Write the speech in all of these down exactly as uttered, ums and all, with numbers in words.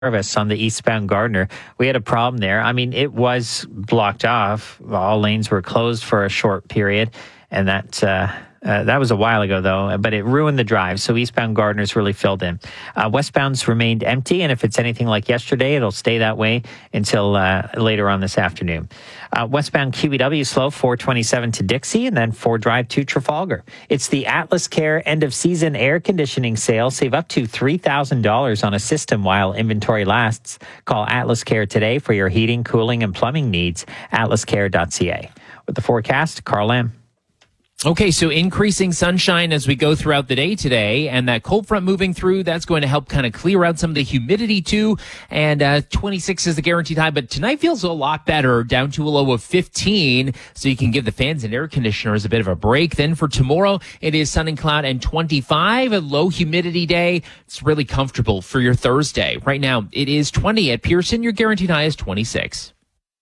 Service on the eastbound Gardiner. We had a problem there. I mean, it was blocked off. All lanes were closed for a short period, and that uh, uh, that was a while ago, though. But it ruined the drive, so eastbound Gardiner's really filled in. Uh, westbound's remained empty, and if it's anything like yesterday, it'll stay that way until uh, later on this afternoon. Uh, westbound Q E W slow, four twenty-seven to Dixie, and then four Drive to Trafalgar. It's the Atlas Care end-of-season air conditioning sale. Save up to three thousand dollars on a system while inventory lasts. Call Atlas Care today for your heating, cooling, and plumbing needs. atlas care dot c a. With the forecast, Carl Lamb. Okay, so increasing sunshine as we go throughout the day today, and that cold front moving through, that's going to help kind of clear out some of the humidity too, and uh, twenty-six is the guaranteed high, but tonight feels a lot better, down to a low of fifteen, so you can give the fans and air conditioners a bit of a break. Then for tomorrow, it is sun and cloud and twenty-five, a low humidity day. It's really comfortable for your Thursday. Right now, it is twenty at Pearson. Your guaranteed high is twenty-six.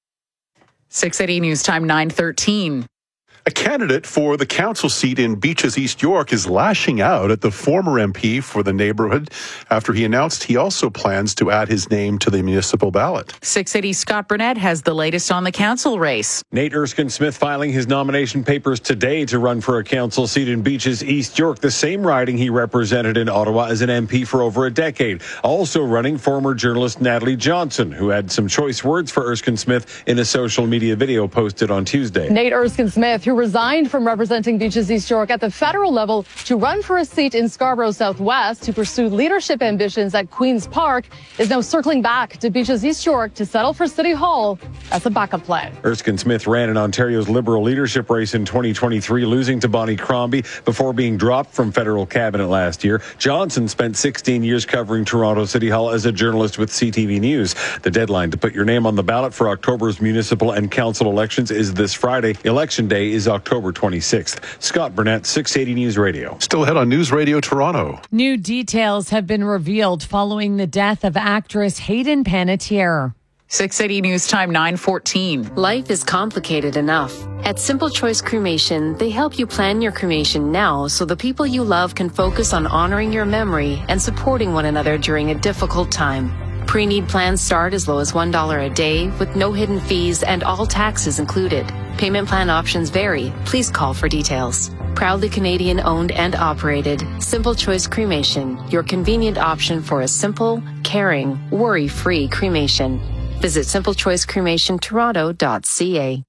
six eighty News Time, nine thirteen. A candidate for the council seat in Beaches, East York, is lashing out at the former M P for the neighborhood after he announced he also plans to add his name to the municipal ballot. six eighty Scott Burnett has the latest on the council race. Nate Erskine-Smith filing his nomination papers today to run for a council seat in Beaches, East York, the same riding he represented in Ottawa as an M P for over a decade. Also running former journalist Natalie Johnson, who had some choice words for Erskine-Smith in a social media video posted on Tuesday. Nate Erskine-Smith, who resigned from representing Beaches East York at the federal level to run for a seat in Scarborough Southwest to pursue leadership ambitions at Queen's Park, is now circling back to Beaches East York to settle for City Hall as a backup plan. Erskine-Smith ran in Ontario's Liberal leadership race in twenty twenty-three, losing to Bonnie Crombie before being dropped from federal cabinet last year. Johnson spent sixteen years covering Toronto City Hall as a journalist with C T V News. The deadline to put your name on the ballot for October's municipal and council elections is this Friday. Election day is October twenty-sixth. Scott Burnett, six eighty News Radio. Still ahead on News Radio Toronto. New details have been revealed following the death of actress Hayden Panettiere. six eighty News Time, nine fourteen. Life is complicated enough. At Simple Choice Cremation, they help you plan your cremation now so the people you love can focus on honoring your memory and supporting one another during a difficult time. Pre-need plans start as low as one dollar a day with no hidden fees and all taxes included. Payment plan options vary. Please call for details. Proudly Canadian owned and operated, Simple Choice Cremation, your convenient option for a simple, caring, worry-free cremation. Visit simple choice cremation toronto dot c a.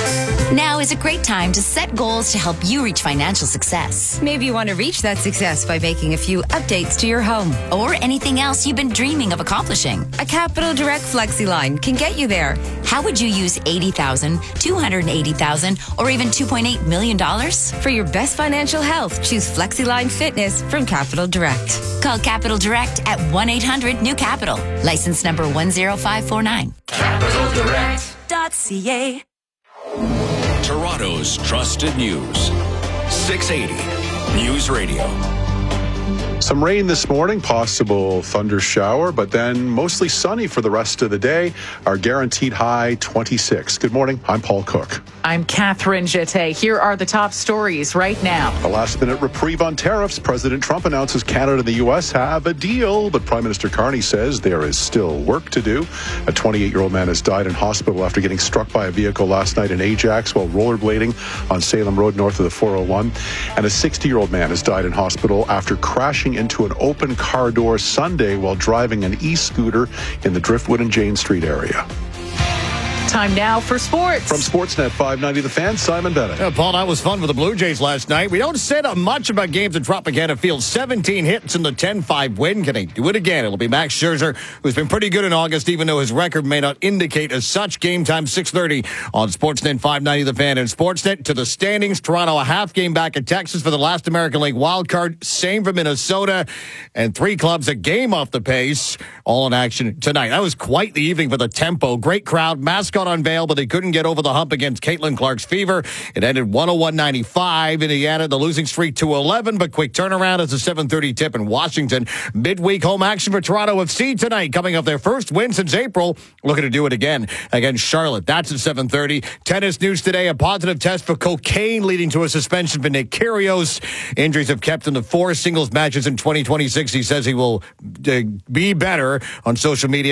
Now is a great time to set goals to help you reach financial success. Maybe you want to reach that success by making a few updates to your home. Or anything else you've been dreaming of accomplishing. A Capital Direct FlexiLine can get you there. How would you use eighty thousand dollars, two hundred eighty thousand dollars, or even two point eight million dollars? For your best financial health, choose FlexiLine Fitness from Capital Direct. Call Capital Direct at one eight hundred new capital. License number one zero five four nine. capital direct dot c a. Toronto's trusted news. six eighty News Radio. Some rain this morning, possible thunder shower, but then mostly sunny for the rest of the day. Our guaranteed high, twenty-six. Good morning. I'm Paul Cook. I'm Catherine Jeté. Here are the top stories right now. A last-minute reprieve on tariffs. President Trump announces Canada and the U S have a deal, but Prime Minister Carney says there is still work to do. A twenty-eight-year-old man has died in hospital after getting struck by a vehicle last night in Ajax while rollerblading on Salem Road north of the four oh one. And a sixty-year-old man has died in hospital after crashing into an open car door Sunday while driving an e-scooter in the Driftwood and Jane Street area. Time now for sports. From Sportsnet five ninety The Fan, Simon Bennett. Yeah, Paul, that was fun for the Blue Jays last night. We don't say that much about games at Tropicana Field. seventeen hits in the ten five win. Can he do it again? It'll be Max Scherzer, who's been pretty good in August, even though his record may not indicate as such. Game time six thirty on Sportsnet five ninety The Fan. And Sportsnet to the standings. Toronto a half game back at Texas for the last American League wild card. Same for Minnesota. And three clubs a game off the pace. All in action tonight. That was quite the evening for the Tempo. Great crowd. Mascot got unveiled, but they couldn't get over the hump against Caitlin Clark's Fever. It ended one oh one ninety-five. Indiana, the losing streak to eleven, but quick turnaround as a seven thirty tip in Washington. Midweek home action for Toronto F C tonight, coming off their first win since April. Looking to do it again against Charlotte. That's at seven thirty. Tennis news today, a positive test for cocaine leading to a suspension for Nick Kyrgios. Injuries have kept him to four singles matches in twenty twenty-six. He says he will uh, be better on social media.